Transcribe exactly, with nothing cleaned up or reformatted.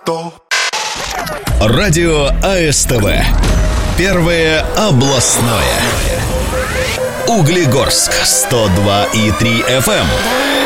Радио АСТВ. Первое областное. Углегорск сто два и три эф эм.